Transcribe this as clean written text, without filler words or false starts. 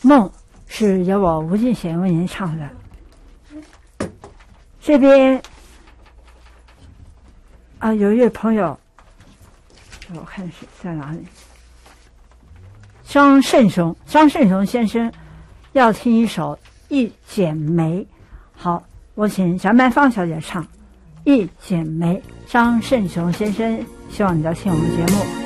梦是由我吴俊贤为您唱的。这边有一位朋友，我看是在哪里？张胜雄先生要听一首《一剪梅》。好，我请翟曼芳小姐唱《一剪梅》。张胜雄先生，希望你在听我们节目。